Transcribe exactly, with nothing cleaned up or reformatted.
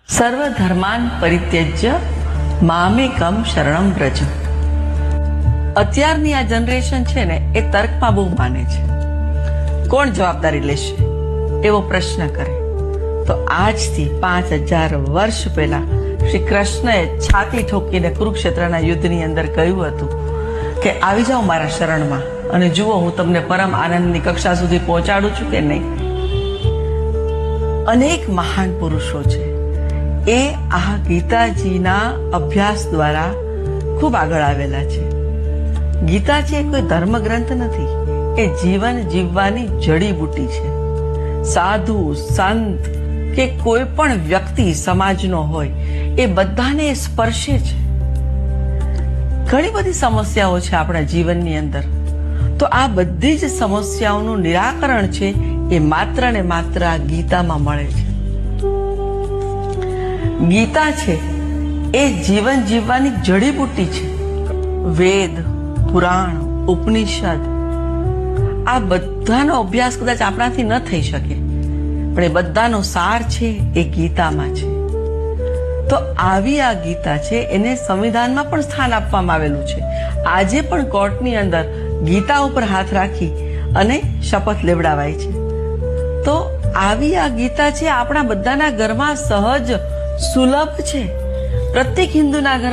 સર્વધર્માન પરિત્યજ્ય મામેકમ શરણમ વ્રજ. અત્યારની આ જનરેશન છે ને એ તર્કમાં બહુ માને છે. કોણ જવાબદારી લેશે એવો પ્રશ્ન કરે તો આજથી પાંચ હજાર વર્ષ પહેલા શ્રી કૃષ્ણએ છાતી ઠોકીને કુરુક્ષેત્રના યુદ્ધની અંદર કહ્યું હતું કે આવી જાઓ મારા શરણમાં અને જુઓ હું તમને પરમ આનંદની કક્ષા સુધી પહોંચાડું છું કે નહીં. અનેક મહાન પુરુષો છે એ આ ગીતાજીના અભ્યાસ દ્વારા ખૂબ આગળ આવેલા છે. ગીતા છે કોઈ ધર્મ ગ્રંથ નથી, એ જીવન જીવવાની જડીબુટી છે. સાધુ સંત કે કોઈ પણ વ્યક્તિ સમાજનો હોય એ બધાને સ્પર્શે છે. ઘણી બધી સમસ્યાઓ છે આપણા જીવનની અંદર, તો આ બધી જ સમસ્યાઓનું નિરાકરણ છે એ માત્ર ને માત્ર આ ગીતામાં મળે છે. ગીતા છે એ જીવન જીવવાની જડીબુટી છે. વેદ, પુરાણ, ઉપનિષદ આ બધાનો અભ્યાસ કદાચ આપણાથી ન થઈ શકે, પણ એ બધાનો સાર છે એ ગીતામાં છે. તો આવી આ ગીતા છે એને સંવિધાનમાં પણ સ્થાન આપવામાં આવેલું છે. આજે પણ કોર્ટની અંદર ગીતા ઉપર હાથ રાખી અને શપથ લેવડાવાય છે. તો આવી આ ગીતા છે આપણા બધાના ઘરમાં સહજ સુલભ છે. પ્રત્યેક હિન્દુના ઘરમાં